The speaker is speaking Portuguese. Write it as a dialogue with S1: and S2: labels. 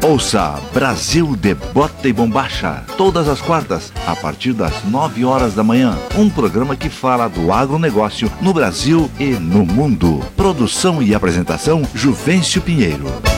S1: Ouça Brasil de Bota e Bombacha, todas as quartas, a partir das 9 horas da manhã. Um programa que fala do agronegócio no Brasil e no mundo. Produção e apresentação, Juvencio Pinheiro.